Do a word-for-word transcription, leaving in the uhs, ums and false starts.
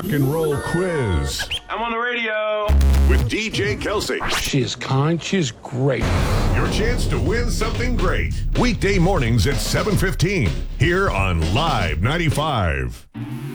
and roll quiz. I'm on the radio. With D J Kelsey. She is kind. She is great. Your chance to win something great. Weekday mornings at seven fifteen. Here on Live ninety-five.